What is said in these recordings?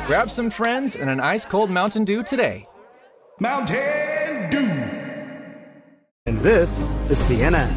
Grab some friends and an ice-cold Mountain Dew today. Mountain Dew! And this is CNN.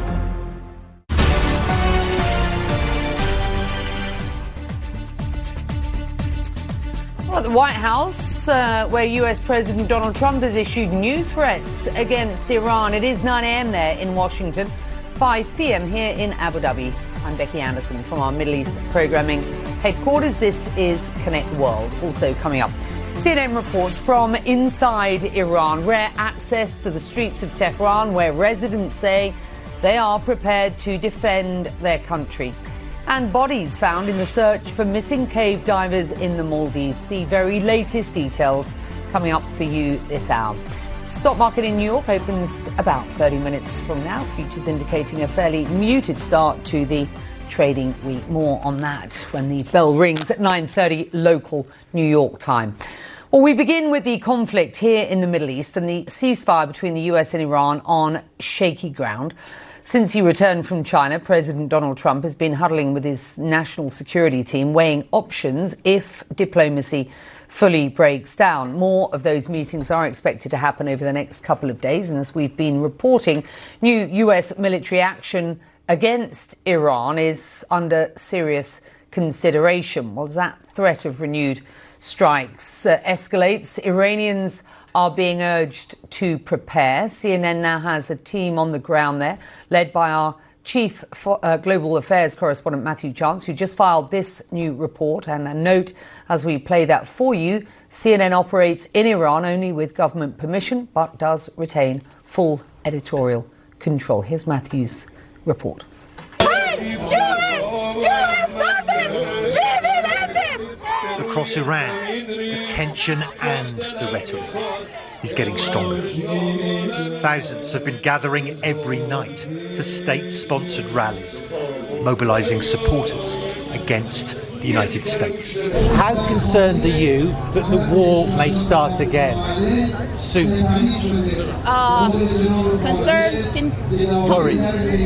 Well, at the White House, where US President Donald Trump has issued new threats against Iran. It is 9 a.m. there in Washington, 5 p.m. here in Abu Dhabi. I'm Becky Anderson from our Middle East programming headquarters. This is Connect the World. Also coming up, CNN reports from inside Iran, rare access to the streets of Tehran, where residents say they are prepared to defend their country. And bodies found in the search for missing cave divers in the Maldives. The very latest details coming up for you this hour. Stock market in New York opens about 30 minutes from now. Futures indicating a fairly muted start to the trading week. More on that when the bell rings at 9:30 local New York time. Well, we begin with the conflict here in the Middle East and the ceasefire between the US and Iran on shaky ground. Since he returned from China, President Donald Trump has been huddling with his national security team, weighing options if diplomacy fully breaks down. More of those meetings are expected to happen over the next couple of days. And as we've been reporting, new US military action against Iran is under serious consideration. Well, as that threat of renewed strikes escalates, Iranians are being urged to prepare. CNN now has a team on the ground there, led by our chief global affairs correspondent, Matthew Chance, who just filed this new report. And a note as we play that for you, CNN operates in Iran only with government permission, but does retain full editorial control. Here's Matthew's report. Across Iran, the tension and the rhetoric is getting stronger. Thousands have been gathering every night for state-sponsored rallies, mobilizing supporters against the United States. How concerned are you that the war may start again soon? Concerned? Worried?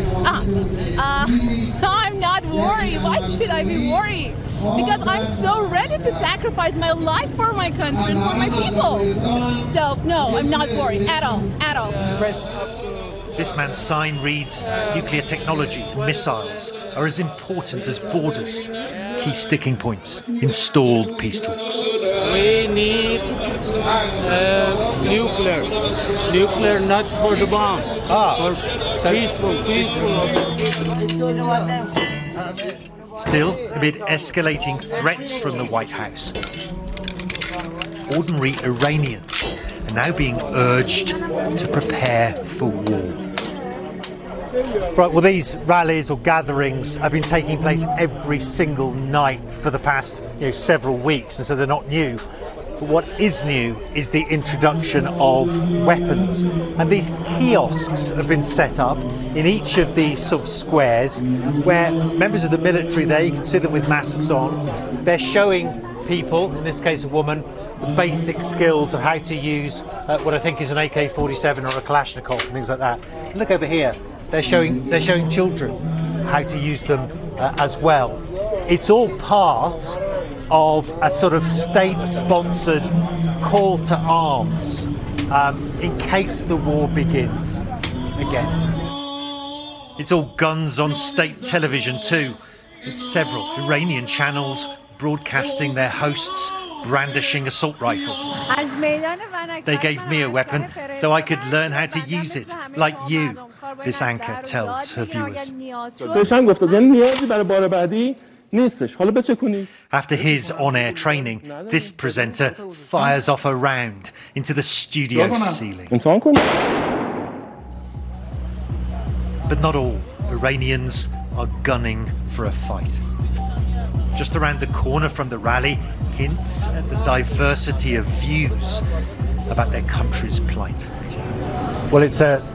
I'm not worried. Why should I be worried? Because I'm so ready to sacrifice my life for my country and for my people. So, no, I'm not worried at all, at all. This man's sign reads, nuclear technology and missiles are as important as borders. Key sticking points in stalled peace talks. We need nuclear not for the bomb, for peaceful. Still, amid escalating threats from the White House, ordinary Iranians are now being urged to prepare for war. Right, well, these rallies or gatherings have been taking place every single night for the past several weeks, and so they're not new. But what is new is the introduction of weapons. And these kiosks have been set up in each of these sort of squares where members of the military there, you can see them with masks on, they're showing people, in this case a woman, the basic skills of how to use what I think is an AK-47 or a Kalashnikov and things like that. Look over here, they're showing children how to use them as well. It's all part of a sort of state-sponsored call to arms in case the war begins again. It's all guns on state television too. It's several Iranian channels broadcasting their hosts brandishing assault rifles. They gave me a weapon so I could learn how to use it, like you, this anchor tells her viewers. After his on-air training, this presenter fires off a round into the studio ceiling. But not all Iranians are gunning for a fight. Just around the corner from the rally, hints at the diversity of views about their country's plight. Well, it's a